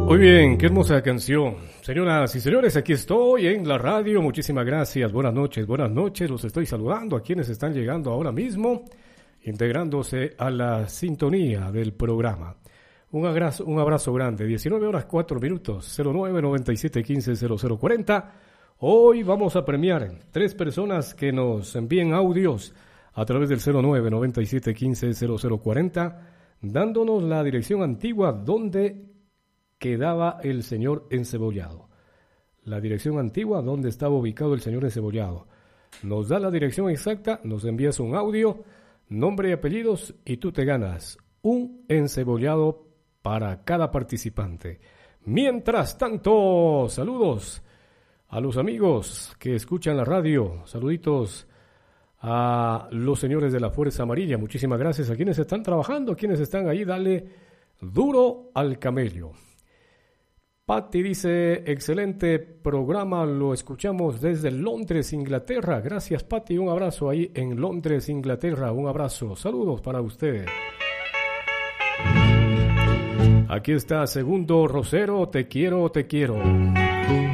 Muy bien, qué hermosa canción. Señoras y señores, aquí estoy en la radio. Muchísimas gracias. Buenas noches, buenas noches. Los estoy saludando a quienes están llegando ahora mismo, integrándose a la sintonía del programa. Un abrazo grande. 19 horas 4 minutos, 0997150040. Hoy vamos a premiar 3 personas que nos envíen audios a través del 0997150040, dándonos la dirección antigua donde quedaba el señor encebollado. La dirección antigua donde estaba ubicado el señor encebollado. Nos da la dirección exacta, nos envías un audio, nombre y apellidos y tú te ganas un encebollado para cada participante. Mientras tanto, saludos a los amigos que escuchan la radio. Saluditos a los señores de la Fuerza Amarilla. Muchísimas gracias a quienes están trabajando, a quienes están ahí. Dale duro al camello. Patti dice, excelente programa, lo escuchamos desde Londres, Inglaterra. Gracias, Patti, un abrazo ahí en Londres, Inglaterra, un abrazo. Saludos para usted. Aquí está Segundo Rosero, te quiero, te quiero.